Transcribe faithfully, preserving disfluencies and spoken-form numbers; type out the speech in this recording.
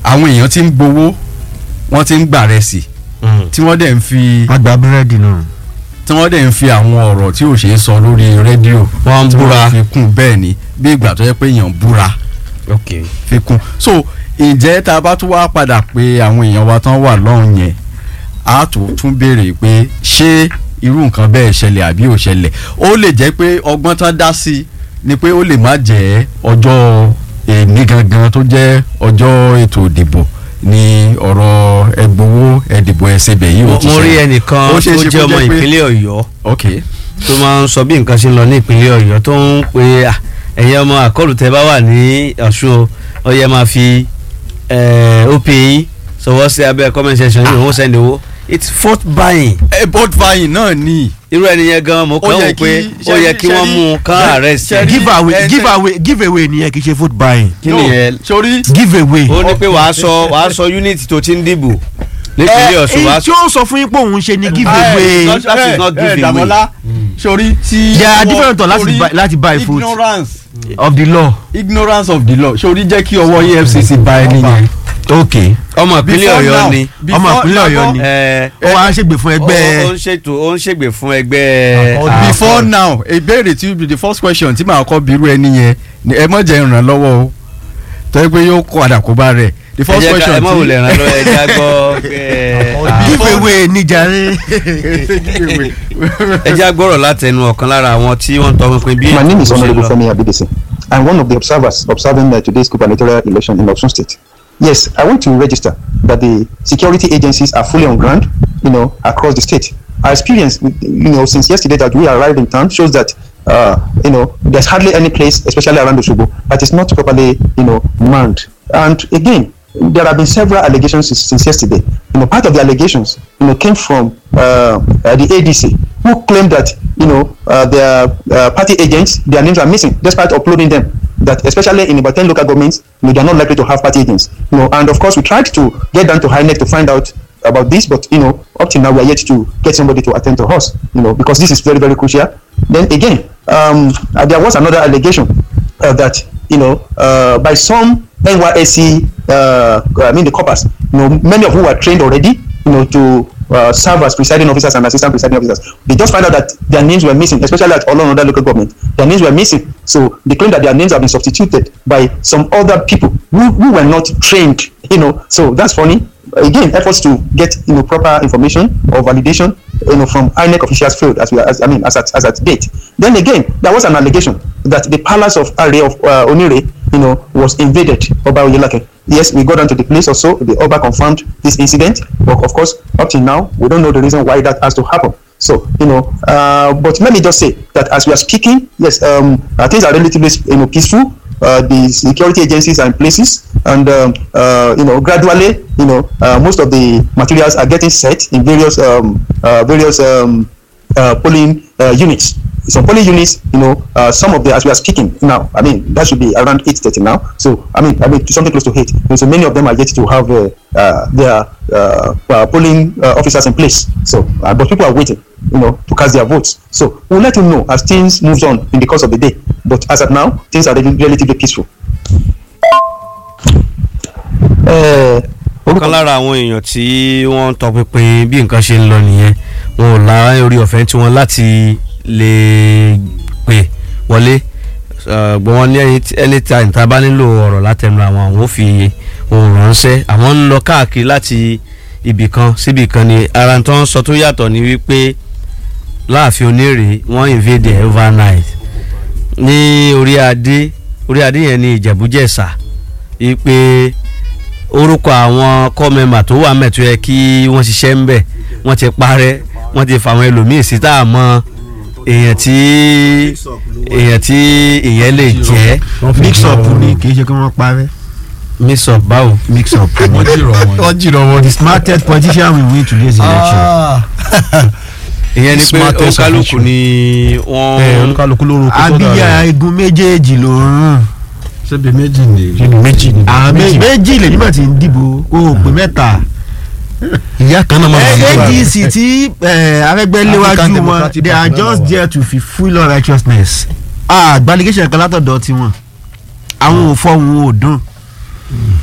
àwọn èèyàn ti ń gbowó wọ́n ti ń gbà rẹ̀ sí tí wọ́n dẹ̀ ń fi àgbà búrẹ́dì náà tí wọ́n dẹ̀ ń fi àwọn ọ̀rọ̀ tí ò ṣeé sọ lórí rédíò wọ́n ń búra fi kún bẹ́ẹ̀ ni bí ìgbà tó yẹ pé èèyàn búra fi kún so ǹjẹ́ tá a bá tún wá padà pé àwọn èèyàn wa tán wà lọ́hùn yẹn a tún tún béèrè pé ṣé irú nǹkan bẹ́ẹ̀ ṣẹlẹ̀ àbí ò ṣẹlẹ̀ ó lè jẹ́ pé ọgbọ́n tán dá sí ni pé ó lè má jẹ́ ọjọ́ èmi gangan tó jẹ́ ọjọ́ ètò ìdìbò ní ọ̀rọ̀ ẹgbowó ẹ̀dìbò ẹ̀sẹ̀bẹ̀ yìí ó ti ṣe. mo rí ẹnìkan tó jẹ́ ọmọ ìpínlẹ̀ Ọ̀yọ́ tó máa ń sọ bí nǹkan ṣe ń lọ ní ìpínlẹ̀ Ọ̀yọ́ tó ń pe ẹ̀yin ọmọ àkọlù tẹ́ bá wà ní Ọ̀ṣun ó yẹ máa fi O P yín sọwọ́ sí abẹ́ comment section yìí òun sẹ́ni owó it's vote buying. ẹ vote buying náà ni. irú ẹni yẹn gan mo kàn wò pé ó yẹ kí wọ́n mú un kán arrest. give away give away give away nìyẹn kì í ṣe vote buying. kí ni yẹn sori give away. ó ní pé wàá sọ wàá sọ unity tó ti ń dìbò nípínlẹ̀ Ọ̀ṣun wàá sọ. tí ó sọ fún yín pé òun ṣe ni give away. that is not give away. sori ti. there are different ways láti buy food. ignorance of the law. ignorance of the law sori jẹ́ kí ọwọ́ E F C C bá ẹni yẹn. ok ọmọ ìpínlẹ̀ Ọ̀yọ́ ni ọmọ ìpínlẹ̀ Ọ̀yọ́ ni ó wá ṣègbè fún ẹgbẹ́. ó ń ṣètò ó ń ṣègbè fún ẹgbẹ́. before now ìbéèrè tí the first question tí màá kọ́ bírú ẹni yẹn ẹ mọ̀ jẹ́ ìrànlọ́wọ́ o tọ́ ẹ pé yóò kọ́ àdàkọ́ bá rẹ̀ the first question tí ẹ mọ̀ wò lè ràn lọ́wọ́ ẹ já gbọ́. give away níjàre. ẹ já gbọ́rọ̀ látẹnu ọ̀kan lára àwọn tí wọ́n ń tọ́ pinpin bí. My name is Honourable Femi Abidesi. I'm one of the observers observing uh, today's gubernatorial election in Osun State. Yes, I want to register that the security agencies are fully on ground, you know, across the state. Our experience, you know, since yesterday that we arrived in town shows that, uh, you know, there's hardly any place, especially around Osogbo, that is not properly, you know, manned. And again, there have been several allegations since, since yesterday. You know, part of the allegations, you know, came from uh, uh, the A D C, who claimed that, you know, uh, their uh, party agents, their names are missing, despite uploading them. That especially in about ten local governments, you know, they are not likely to have party agents. You know, and of course, we tried to get down to H I N E C to find out about this, but you know, up till now, we are yet to get somebody to attend to us. You know, because this is very, very crucial. Then again, um, uh, there was another allegation uh, that you know, uh, by some N Y S C, uh, I mean the corpers, you know, many of whom were trained already, you know, to uh, serve as presiding officers and assistant presiding officers. They just found out that their names were missing, especially at all other local government. Their names were missing, so they claim that their names have been substituted by some other people who, who were not trained. You know, so that's funny. Again, efforts to get you know proper information or validation, you know, from I N E C officials failed as we as I mean as at as at date. Then again, there was an allegation that the palace of Are of uh, Onire, you know, was invaded by Oyelake. Yes, we got down to the place also. The Oba confirmed this incident, but of course, up till now, we don't know the reason why that has to happen. So, you know, uh, but let me just say that as we are speaking, yes, um, uh, things are relatively, you know, peaceful. Uh, the security agencies are in places, and um, uh, you know, gradually, you know, uh, most of the materials are getting set in various um, uh, various um, uh, polling uh, units. Some polling units, you know, uh, some of the as we are speaking now, I mean, that should be around eight thirty now. So, I mean, I mean, something close to eight. And so many of them are yet to have uh, uh, their uh, uh, polling uh, officers in place. So, uh, but people are waiting, you know, to cast their votes. So, we'll let you know as things moves on in the course of the day. But as of now, things are relatively peaceful. ọ̀kan lára àwọn èèyàn tí wọ́n ń tọpinpin bí nǹkan ṣe ń lọ nìyẹn wọn ò lára orí ọ̀fẹ́ tí wọ́n láti lè pè wọlé gbọ́n wọn ní anytime tá a bá nílò ọ̀rọ̀ látẹnu àwọn àwọn ò fi ohun ránṣẹ́ àwọn ń lọ káàkiri láti ibì kan síbì kan ni ara tó ń sọ tó yàtọ̀ ní wípé láàfin Onírè wọ́n invade overnight ní orí adé orí adé yẹn ní Ìjẹ̀bú-Jẹ̀ṣà wípé orúkọ àwọn kọ́mẹ́mà tó wà mẹ́tọ́ yẹ kí wọ́n ṣiṣẹ́ ń bẹ̀ wọ́n ti parẹ́ wọ́n ti fà àwọn ẹlòmíì sí tá a mọ èèyàn tí èèyàn tí èèyàn lè jẹ́. mix up ni kì í ṣe kí wọ́n parẹ́. mix up báwo. mix up wọ́n jìrọ̀ wọn. wọ́n jìrọ̀ wọn. the smartest politician will win today's election. ìyẹn ni pé oníkálukú ni wọ́n. oníkálukú ló ro kó tó dára. abíyá igun méjèèjì ló ń rún. ṣebí méjì ni méjì ni. àmì méjì lè nígbà tí ń dìbò o pè mẹ́ta. ìyá kan náà máa ń bá A D C tí Arẹ́gbẹ́ léwájú wọn they are just there to fulfil all righteousness. àgbàlégéṣẹ̀ kan látọ̀dọ̀ tiwọn àwọn ò fọ́ wọn ò dùn.